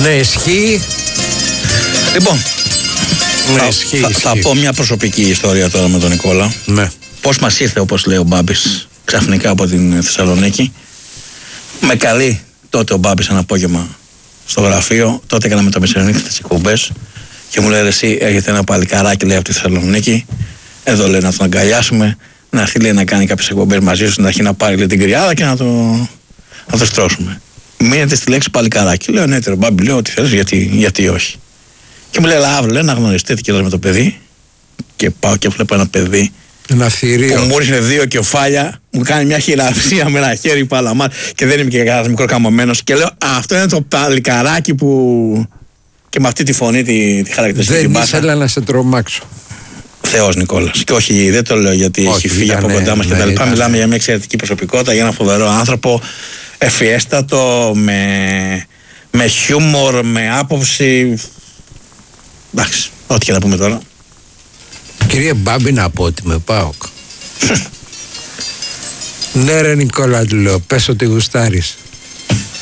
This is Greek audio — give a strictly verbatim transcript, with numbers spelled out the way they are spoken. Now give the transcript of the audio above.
Ναι, ισχύει. Λοιπόν, ναι, θα, ισχύει, θα, ισχύει. θα πω μια προσωπική ιστορία τώρα με τον Νικόλα. Ναι. Πώς μας ήρθε, όπως λέει ο Μπάμπης, ξαφνικά από την Θεσσαλονίκη. Με καλεί τότε ο Μπάμπης ένα απόγευμα στο γραφείο. Τότε έκαναμε το μεσημερινή τις εκπομπές. Και μου λέει: εσύ, έρχεται ένα παλικαράκι, λέει, από τη Θεσσαλονίκη. Εδώ, λέει, να τον αγκαλιάσουμε. Να έρθει, λέει, να κάνει κάποιες εκπομπές μαζί σου. Να έχει να πάρει, λέει, την κρυάδα και να το, να το στρώσουμε. Μείνετε στη λέξη παλικαράκι. Λέω: ναι, τώρα, Μπάμπη, λέω, ό,τι θέλεις, γιατί, γιατί όχι. Και μου λέει: αλλά αύριο, λέει, να γνωριστείτε κιόλας με το παιδί. Και πάω και βλέπω ένα παιδί. Ένα θηρίο. Που μου ήρθε δύο κεφάλια, μου κάνει μια χειραψία με ένα χέρι παλαμά και δεν είμαι και κανένας μικροκαμωμένος. Και λέω: αυτό είναι το παλικαράκι που. Και με αυτή τη φωνή τη, τη χαρακτηριστική. Δεν μπάσα. ήθελα να σε τρομάξω. Θεός Νικόλας. Και όχι, δεν το λέω γιατί όχι, έχει φύγει ήταν, από κοντά μας ναι, και τα λοιπά. ήταν, Μιλάμε ναι. για μια εξαιρετική προσωπικότητα, για ένα φοβερό άνθρωπο, ευφιέστατο, με, με χιούμορ, με άποψη. Εντάξει, ό,τι και να πούμε τώρα. Κύριε Μπάμπη, να πω ότι με ΠΑΟΚ. Ναι, ρε Νικόλα, του λέω, πες ότι γουστάρεις.